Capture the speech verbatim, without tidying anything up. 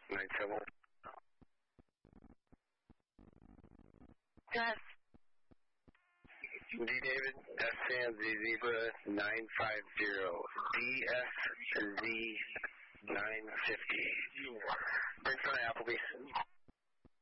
nine seven. Yes. D David, S Sam Z Zebra nine five zero. D S Z nine fifty. Bring from Applebee's.